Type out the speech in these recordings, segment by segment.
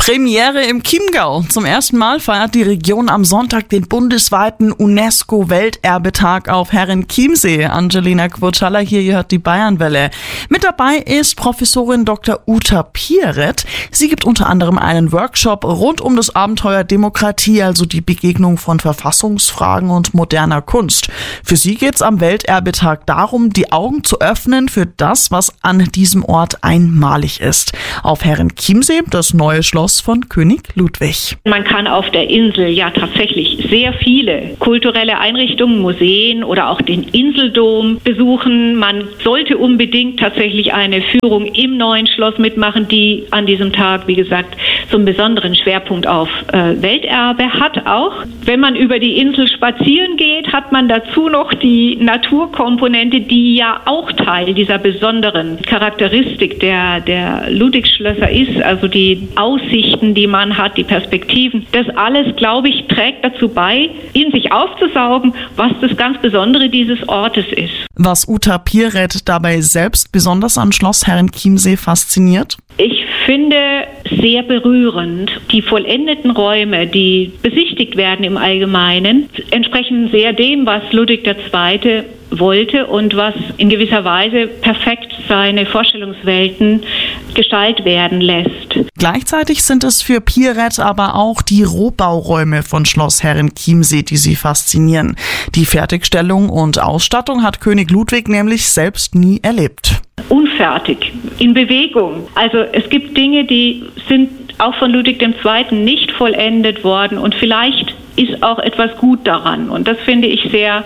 Premiere im Chiemgau. Zum ersten Mal feiert die Region am Sonntag den bundesweiten UNESCO-Welterbetag auf Herrenchiemsee. Angelina Quocalla hier hört die Bayernwelle. Mit dabei ist Professorin Dr. Uta Pierret. Sie gibt unter anderem einen Workshop rund um das Abenteuer Demokratie, also die Begegnung von Verfassungsfragen und moderner Kunst. Für sie geht's am Welterbetag darum, die Augen zu öffnen für das, was an diesem Ort einmalig ist. Auf Herrenchiemsee das neue Schloss von König Ludwig. Man kann auf der Insel ja tatsächlich sehr viele kulturelle Einrichtungen, Museen oder auch den Inseldom besuchen. Man sollte unbedingt tatsächlich eine Führung im neuen Schloss mitmachen, die an diesem Tag, wie gesagt, so einen besonderen Schwerpunkt auf Welterbe hat auch. Wenn man über die Insel spazieren geht, hat man dazu noch die Naturkomponente, die ja auch Teil dieser besonderen Charakteristik der Ludwigsschlösser ist, also die Aussichten, die man hat, die Perspektiven. Das alles, glaube ich, trägt dazu bei, in sich aufzusaugen, was das ganz Besondere dieses Ortes ist. Was Uta Pierret dabei selbst besonders an Schloss Herrenchiemsee fasziniert? Ich finde sehr berührend, die vollendeten Räume, die besichtigt werden im Allgemeinen, entsprechen sehr dem, was Ludwig II. Wollte und was in gewisser Weise perfekt seine Vorstellungswelten Gestalt werden lässt. Gleichzeitig sind es für Pierret aber auch die Rohbauräume von Schloss Herrenchiemsee, die sie faszinieren. Die Fertigstellung und Ausstattung hat König Ludwig nämlich selbst nie erlebt. Unfertig, in Bewegung. Also es gibt Dinge, die sind auch von Ludwig II. Nicht vollendet worden und vielleicht ist auch etwas gut daran. Und das finde ich sehr,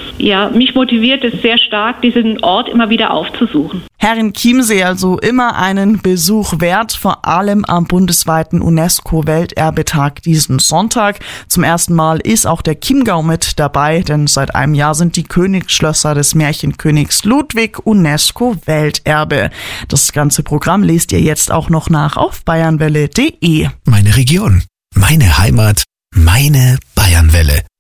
mich motiviert es sehr stark, diesen Ort immer wieder aufzusuchen. Herrenchiemsee also immer einen Besuch wert, vor allem am bundesweiten UNESCO-Welterbetag diesen Sonntag. Zum ersten Mal ist auch der Chiemgau mit dabei, denn seit einem Jahr sind die Königsschlösser des Märchenkönigs Ludwig UNESCO-Welterbe. Das ganze Programm lest ihr jetzt auch noch nach auf bayernwelle.de. Meine Region, meine Heimat, meine Bayernwelle.